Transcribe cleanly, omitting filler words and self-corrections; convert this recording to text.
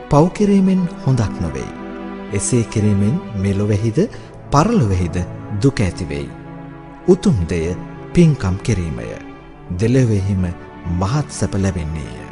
පව් කිරීමෙන් හොඳක් නොවේයි. එසේ කිරීමෙන් මෙලොවෙහිද පරලොවෙහිද දුක ඇති වෙයි. උතුම් දෙය පින්කම් කිරීමය. දෙලොවෙහිම මහත් සැප ලැබෙන්නේය.